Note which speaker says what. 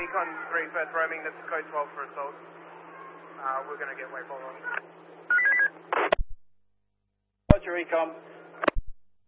Speaker 1: Econ 3 first roaming, that's code 12 for assault. We're going to get waypoint on.
Speaker 2: Roger, Econ.